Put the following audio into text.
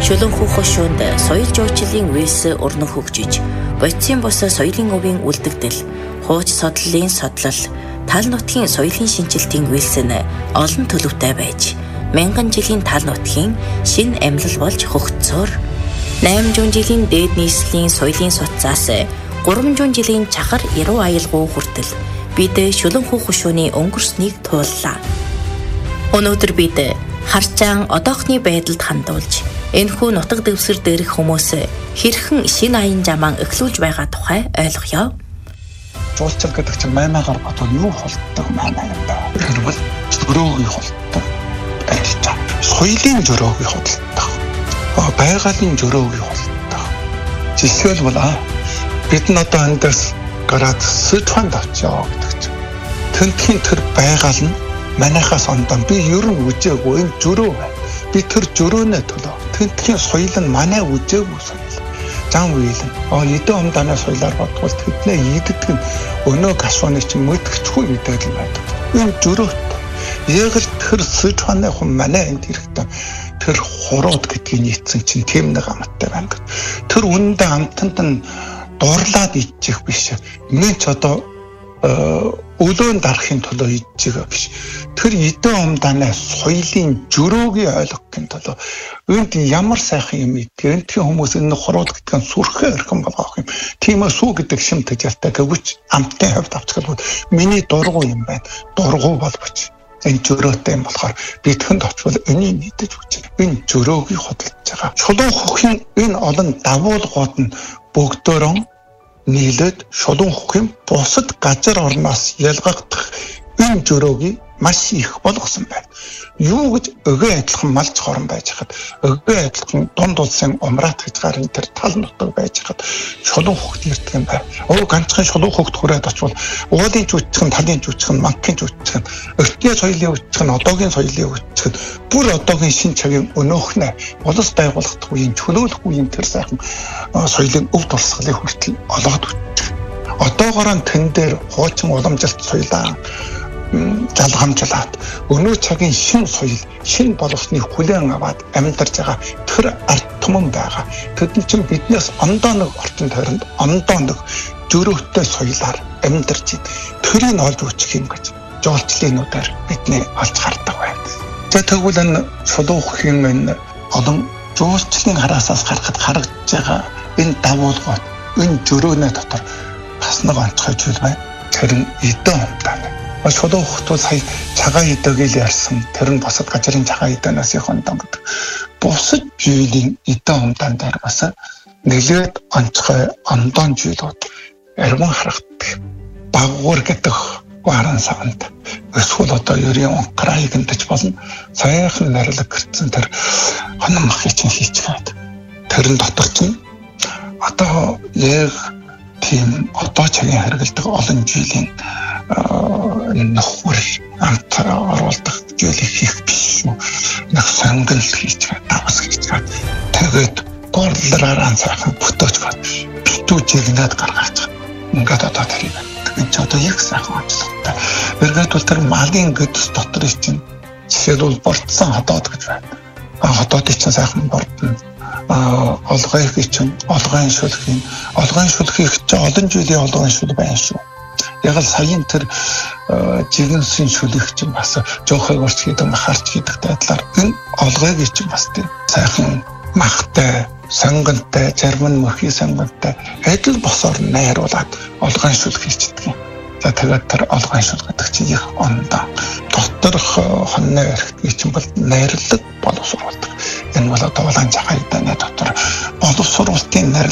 Шулуунхүү хошуунд соёл жуулчлалын үйлс өрнөн хөгжиж, бодисын бус соёлын өвийн үлдэгдэл, хууч содлолын содлол, тал нутгийн соёлын шинжилтийн үйлс нь олон төлөвтэй байж, мянган жилийн тал нутгийн шинэ амьлал болж хөгжсөөр 800 жилийн дээд нийслэлийн соёлын суцаас 300 жилийн чахар яруу аялгау хүртэл бид шулуунхүү хошууны өнгөрснийг тууллаа. Өнөөдөр бид харчаан одоохны байдалд хандуулж энэхүү нутаг дэвсгэр дээрх хүмүүс хэрхэн шинэ аян жамаан эхлүүлж байгаа тухай ойлгоё. Жуулчлал гэдэг чинь маймаагаар бодвол юу холддог маймаа юм бэ? Тэгвэл зөрөөгийн холддог. Адилхан. Соёлын зөрөөгийн холддог. Байгалийн зөрөөгийн холддог. Жишээлбэл бид нь одоо эндээс гараад Сычуанд очио гэдэг чинь. Тэнтхийн тэр байгаль нь манайхаас ондоо би ер нь үжээгүй энэ зөрөө байна. Би тэр зөрөөнөө төлөө. Тэнтхийн соёл нь манай үжээгүй соёл. Зам үйл нь эдэн умдааны соёлоор бодвол тэдний иддэг нь өнөө гашууны чинь мэдгэчгүй идэл юм байдаг. Энэ зөрөөтэй. Яг л тэр Сычуаны хүн манай энд ирэхдээ тэр хурууд гэдгийг нийцсэн чинь тийм нэг амттай байна гэд. Тэр үнэндээ амтанд нь дурлаад идчих биш. Нэг ч одоо өлөөн дарахын төлөө идчихээ биш. Тэр эдэн умдааны соёлын зөрөөгийг ойлгохын төлөө энд ямар сайхан юм идэх. Эндхийн хүмүүс энэ хурууд гэдгийг сүрхээ өрхөн болгох юм. Тиймээс үү гэдэг шим тэжээлтэй гэвч амтны хувьд авчихвал миний дургу юм байна. Дургу боловч энэ зөрөөтэй юм болохоор бидэхэнд очвол энийг нийтэж өгч энэ зөрөөгийг хөдөлж байгаа. Шулуунхүүхийн энэ олон давуулгууд нь бүгдөө нийлээд шулуунхүүхийн бусад газар орноос ялгагдах энэ зөрөөгийг маш их болгосон байна. Юу гэж өгөө адилхан малч хорон байж хад өгөө адилхан дунд улсын умраат гэж гарын тэр тал нутаг байж хад шулуунхүүхт ирдэг юм байна. Ганцхан шулуунхүүхт хүрээд очвол уулын жүжигчин, талын жүжигчин, манкын жүжигчин, ертөнцийн соёлын жүжигчин, одоогийн соёлын жүжигчин, бүр одоогийн шин цагийн өнөөхнө улс байгуулах үеийн чөлөөлөх үеийн тэр сайхан соёлын өв дурсгалыг хүртэл олоод өгдөг. Одоогоор нь тэн дээр хуучин уламжилт соёлаа залгамжлаад өнөө цагийн шин соёл, шин боловсны хүлээн аваад амьдарч байгаа тэр ард түмэн байгаа. Тэд чинь биднээс ондоо нэг орчин тойронд ондоо нэг зөрөөтэй соёлоор амьдарч идэг. Тэрийг олж үүсгэх юм гэж жуулчлалынуудаар бидний олж хардаг байна. Тэгвэл энэ шулуунхүүхийн энэ олон жуулчлалын хараасаас харахад харагдж байгаа энэ давуулгууд, энэ зөрөөнөө дотор бас нэг онцгой зүйл байна. Тэр нь эдэн умдаа. Шулуунхүүхт сая цагаан идэгийг ярьсан. Тэр нь босод газрын цагаан идээнээс их ондоо гэдэг. Бусад жилийн эдэн умдаан дээр бас нэлээд онцгой ондоон жилүүд арван харагддаг. Багуур гэдэг гаран савнд эсвэл одоо ерийн онкрай гэнтэж болно. Саяхан нарилаг гэрцэн тэр хонон махыг чинь хийчихээд. Тэрэн дотор чинь одоо яг тийм одоо цагийн хэрэгэлдэг олон жилийн нөхөр амт оруулдаг зүйлийг хийх биш шүү. Нэг сангал хийчихээ, давс хийчихээ. Тэгээд горлороор сайхан бүтөөж гад битүү жигнээд гаргаач. Ингээд одоо тэрийг. Тэгээд ч одоо их сайхан онцлогтой. Эргээд бол тэр малын гэдэс дотор чинь жишээлбэл борцсон хотод гэж байна. Хотодыг чинь сайхан бордно. Олгойг чинь олгойн шүлхийн чинь олон жилийн олгойн шүл байна шүү. Яг л саяын тэр жигнэсийн шүлэх чинь бас жоохойг орч хийдэг, махарч хийдэг байдлаар энэ олгойг чинь бас тийм сайхан махтай, сангантай, зарим нь мөхий сангантай адил босоор найруулад олгойн шүл хийчихдэг юм. За тэгээд тэр олгойн шүл гэдэг чинь их ондоо. Доторх хоньны эрхтгийг чинь бол найрлаг боловсруулдаг. Энэ бол одоо улаан цагаан идэний дотор боловсруулалтын